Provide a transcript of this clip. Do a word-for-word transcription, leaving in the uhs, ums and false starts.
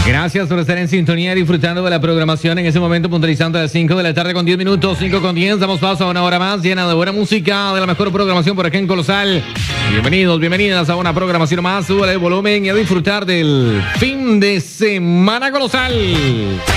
Gracias por estar en sintonía disfrutando de la programación en ese momento puntualizando a las cinco de la tarde con diez minutos, cinco con diez. Damos paso a una hora más llena de buena música, de la mejor programación por aquí en Colosal. Bienvenidos, bienvenidas a una programación más. Súbale el volumen y a disfrutar del fin de semana Colosal.